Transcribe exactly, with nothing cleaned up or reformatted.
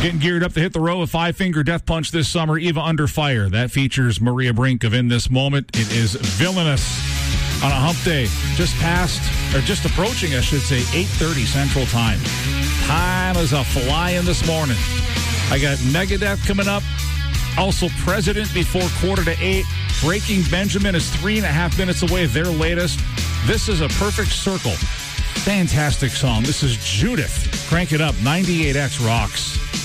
Getting geared up to hit the road with Five Finger Death Punch this summer. Eva Under Fire. That features Maria Brink of In This Moment. It is villainous on a hump day. Just past, or just approaching, I should say, eight thirty Central Time. Time is a flying this morning. I got Megadeth coming up. Also President before quarter to eight. Breaking Benjamin is three and a half minutes away. Their latest. This is a perfect circle. Fantastic song. This is Judith. Crank it up. ninety-eight X rocks.